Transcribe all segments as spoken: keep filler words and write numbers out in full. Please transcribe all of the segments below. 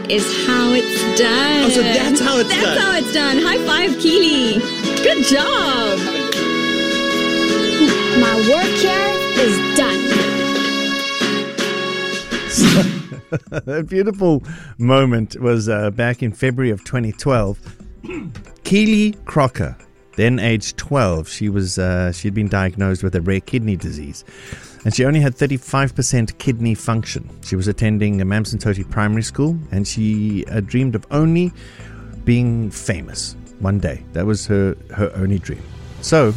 is how it's done. Oh, so that's how it's that's done. That's how it's done. High five, Keely. Good job. My work here is done. A beautiful moment was uh, back in February of twenty twelve. Keely Crocker, then aged twelve, she was uh, she'd been diagnosed with a rare kidney disease, and she only had thirty-five percent kidney function. She was attending a Mamsentoti Primary School, and she uh, dreamed of only being famous one day. That was her her only dream. So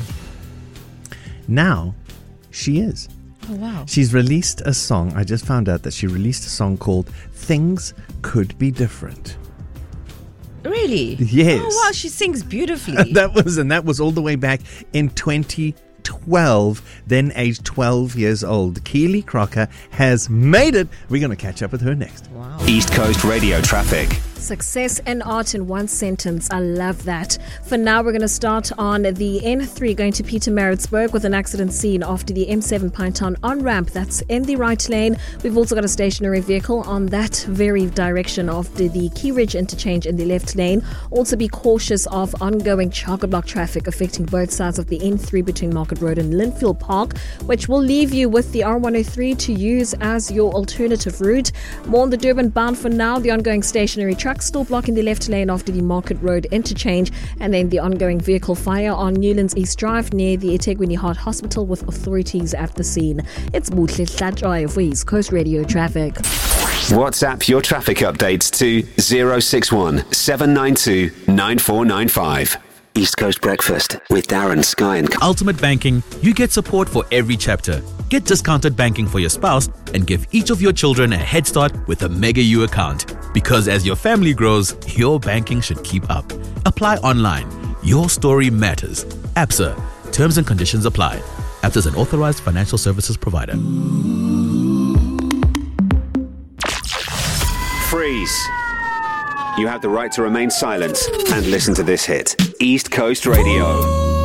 now she is. Oh, wow. She's released a song. I just found out that she released a song called Things Could Be Different. Really? Yes. Oh, wow, she sings beautifully. that was and that was all the way back in twenty twelve, then aged twelve years old. Keely Crocker has made it. We're going to catch up with her next. Wow. East Coast Radio Traffic. Success and art in one sentence. I love that. For now, we're going to start on the N three going to Pietermaritzburg with an accident scene after the M seven Pinetown on-ramp. That's in the right lane. We've also got a stationary vehicle on that very direction after the Key Ridge interchange in the left lane. Also be cautious of ongoing chocker block traffic affecting both sides of the N three between Market Road and Linfield Park, which will leave you with the R one oh three to use as your alternative route. More on the Durban bound for now. The ongoing stationary truck still blocking the left lane after the Market Road interchange, and then the ongoing vehicle fire on Newlands East Drive near the eThekwini Heart Hospital with authorities at the scene. It's Muhle Hlatshwayo for East Coast Radio Traffic. WhatsApp your traffic updates to zero six one seven nine two nine four nine five. East Coast Breakfast with Darren, Sky and... Ultimate Banking, you get support for every chapter. Get discounted banking for your spouse and give each of your children a head start with a Mega U account. Because as your family grows, your banking should keep up. Apply online. Your story matters. ABSA. Terms and conditions apply. ABSA is an authorized financial services provider. Freeze. You have the right to remain silent and listen to this hit. East Coast Radio.